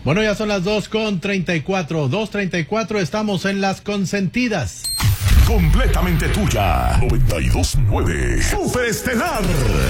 Bueno, ya son las 2:34, 2:34, estamos en Las Consentidas. Completamente tuya. 92.9. Superestelar.